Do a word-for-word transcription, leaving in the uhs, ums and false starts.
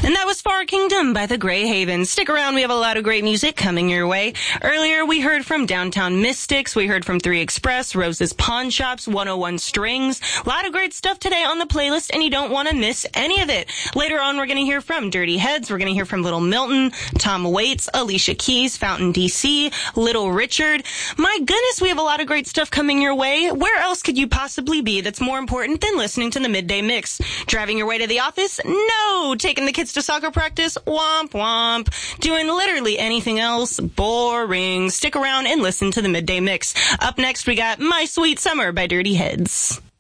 And that was Far Kingdom by the Grey Havens. Stick around, we have a lot of great music coming your way. Earlier, we heard from Downtown Mystics, we heard from three Express, Rose's Pawn Shops, one oh one Strings. A lot of great stuff today on the playlist, and you don't want to miss any of it. Later on, we're going to hear from Dirty Heads, we're going to hear from Little Milton, Tom Waits, Alicia Keys, Fountain D C, Little Richard. My goodness, we have a lot of great stuff coming your way. Where else could you possibly be that's more important than listening to the Midday Mix? Driving your way to the office? No! Taking the kids to soccer practice? Womp womp. Doing literally anything else? Boring. Stick around and listen to the Midday Mix. Up next, we got My Sweet Summer by Dirty Heads.